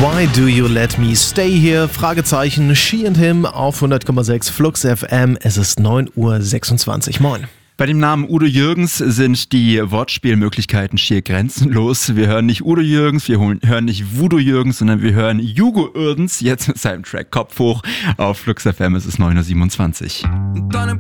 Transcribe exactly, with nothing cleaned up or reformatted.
Why do you let me stay here? Fragezeichen, She and Him auf hundert Komma sechs Flux F M. Es ist neun Uhr sechsundzwanzig. Moin. Bei dem Namen Udo Jürgens sind die Wortspielmöglichkeiten schier grenzenlos. Wir hören nicht Udo Jürgens, wir hören nicht Voodoo Jürgens, sondern wir hören Hugo Uerdens jetzt mit seinem Track Kopf hoch auf Flux F M. Es ist neun Uhr siebenundzwanzig. Deine